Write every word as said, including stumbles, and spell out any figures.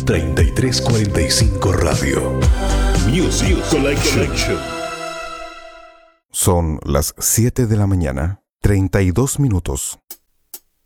treinta y tres cuarenta y cinco Radio. Music Collection. Son las siete de la mañana, treinta y dos minutos.